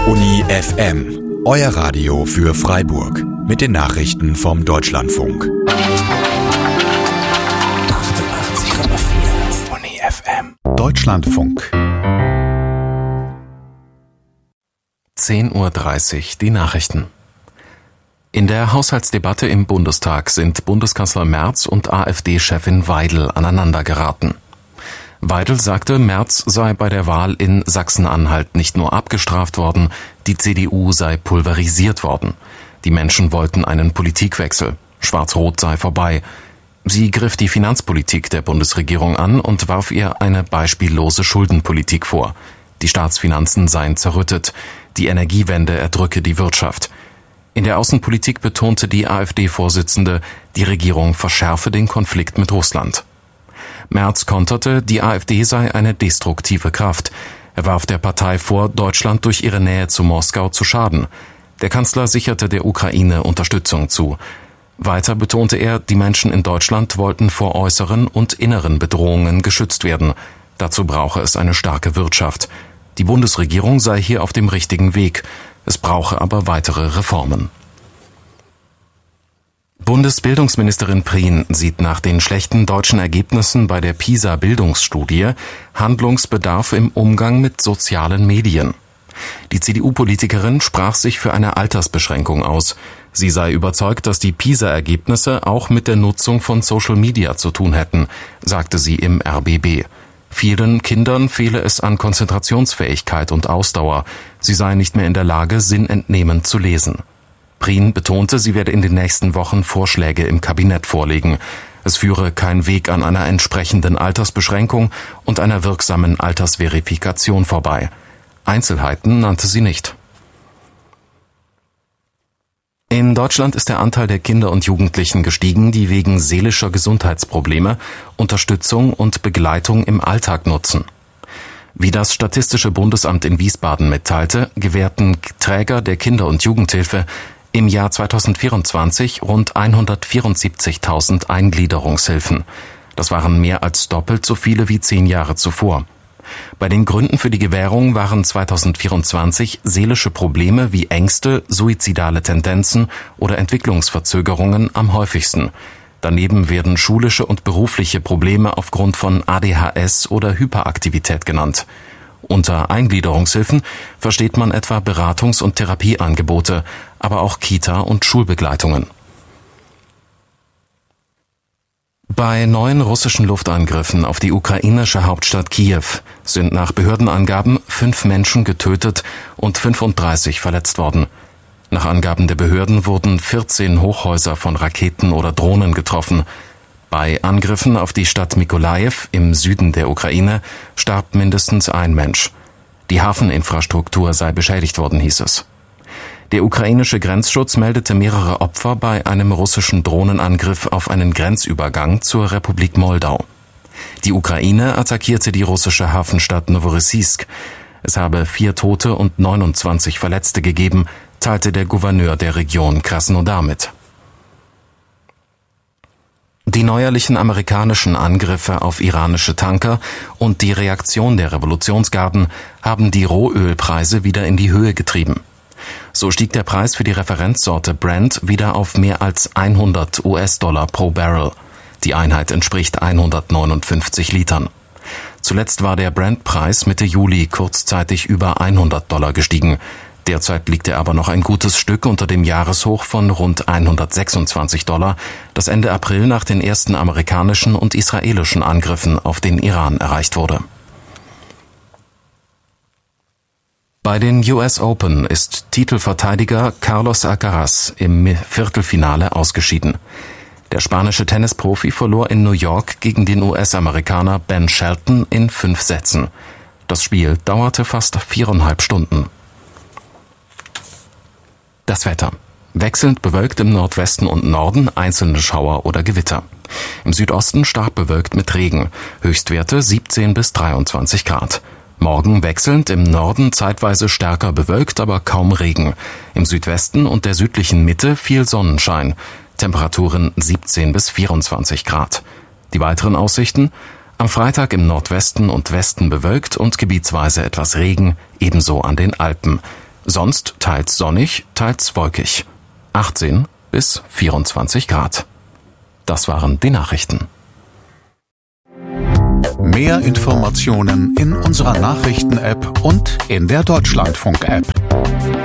Uni FM, euer Radio für Freiburg mit den Nachrichten vom Deutschlandfunk. 88,4 Uni FM. Deutschlandfunk. 10:30 Uhr die Nachrichten. In der Haushaltsdebatte im Bundestag sind Bundeskanzler Merz und AfD-Chefin Weidel aneinandergeraten. Weidel sagte, Merz sei bei der Wahl in Sachsen-Anhalt nicht nur abgestraft worden, die CDU sei pulverisiert worden. Die Menschen wollten einen Politikwechsel. Schwarz-Rot sei vorbei. Sie griff die Finanzpolitik der Bundesregierung an und warf ihr eine beispiellose Schuldenpolitik vor. Die Staatsfinanzen seien zerrüttet. Die Energiewende erdrücke die Wirtschaft. In der Außenpolitik betonte die AfD-Vorsitzende, die Regierung verschärfe den Konflikt mit Russland. Merz konterte, die AfD sei eine destruktive Kraft. Er warf der Partei vor, Deutschland durch ihre Nähe zu Moskau zu schaden. Der Kanzler sicherte der Ukraine Unterstützung zu. Weiter betonte er, die Menschen in Deutschland wollten vor äußeren und inneren Bedrohungen geschützt werden. Dazu brauche es eine starke Wirtschaft. Die Bundesregierung sei hier auf dem richtigen Weg. Es brauche aber weitere Reformen. Bundesbildungsministerin Prien sieht nach den schlechten deutschen Ergebnissen bei der PISA-Bildungsstudie Handlungsbedarf im Umgang mit sozialen Medien. Die CDU-Politikerin sprach sich für eine Altersbeschränkung aus. Sie sei überzeugt, dass die PISA-Ergebnisse auch mit der Nutzung von Social Media zu tun hätten, sagte sie im RBB. Vielen Kindern fehle es an Konzentrationsfähigkeit und Ausdauer. Sie seien nicht mehr in der Lage, sinnentnehmend zu lesen. Prien betonte, sie werde in den nächsten Wochen Vorschläge im Kabinett vorlegen. Es führe kein Weg an einer entsprechenden Altersbeschränkung und einer wirksamen Altersverifikation vorbei. Einzelheiten nannte sie nicht. In Deutschland ist der Anteil der Kinder und Jugendlichen gestiegen, die wegen seelischer Gesundheitsprobleme Unterstützung und Begleitung im Alltag nutzen. Wie das Statistische Bundesamt in Wiesbaden mitteilte, gewährten Träger der Kinder- und Jugendhilfe im Jahr 2024 rund 174.000 Eingliederungshilfen. Das waren mehr als doppelt so viele wie 10 Jahre zuvor. Bei den Gründen für die Gewährung waren 2024 seelische Probleme wie Ängste, suizidale Tendenzen oder Entwicklungsverzögerungen am häufigsten. Daneben werden schulische und berufliche Probleme aufgrund von ADHS oder Hyperaktivität genannt. Unter Eingliederungshilfen versteht man etwa Beratungs- und Therapieangebote, aber auch Kita- und Schulbegleitungen. Bei neuen russischen Luftangriffen auf die ukrainische Hauptstadt Kiew sind nach Behördenangaben 5 Menschen getötet und 35 verletzt worden. Nach Angaben der Behörden wurden 14 Hochhäuser von Raketen oder Drohnen getroffen. Bei Angriffen auf die Stadt Mykolajiw im Süden der Ukraine starb mindestens ein Mensch. Die Hafeninfrastruktur sei beschädigt worden, hieß es. Der ukrainische Grenzschutz meldete mehrere Opfer bei einem russischen Drohnenangriff auf einen Grenzübergang zur Republik Moldau. Die Ukraine attackierte die russische Hafenstadt Noworossiysk. Es habe 4 Tote und 29 Verletzte gegeben, teilte der Gouverneur der Region Krasnodar mit. Die neuerlichen amerikanischen Angriffe auf iranische Tanker und die Reaktion der Revolutionsgarden haben die Rohölpreise wieder in die Höhe getrieben. So stieg der Preis für die Referenzsorte Brent wieder auf mehr als $100 pro Barrel. Die Einheit entspricht 159 Litern. Zuletzt war der Brent-Preis Mitte Juli kurzzeitig über $100 gestiegen. Derzeit liegt er aber noch ein gutes Stück unter dem Jahreshoch von rund $126, das Ende April nach den ersten amerikanischen und israelischen Angriffen auf den Iran erreicht wurde. Bei den US Open ist Titelverteidiger Carlos Alcaraz im Viertelfinale ausgeschieden. Der spanische Tennisprofi verlor in New York gegen den US-Amerikaner Ben Shelton in 5 Sätzen. Das Spiel dauerte fast 4,5 Stunden. Das Wetter. Wechselnd bewölkt im Nordwesten und Norden, einzelne Schauer oder Gewitter. Im Südosten stark bewölkt mit Regen. Höchstwerte 17 bis 23 Grad. Morgen wechselnd, im Norden zeitweise stärker bewölkt, aber kaum Regen. Im Südwesten und der südlichen Mitte viel Sonnenschein. Temperaturen 17 bis 24 Grad. Die weiteren Aussichten: am Freitag im Nordwesten und Westen bewölkt und gebietsweise etwas Regen, ebenso an den Alpen. Sonst teils sonnig, teils wolkig. 18 bis 24 Grad. Das waren die Nachrichten. Mehr Informationen in unserer Nachrichten-App und in der Deutschlandfunk-App.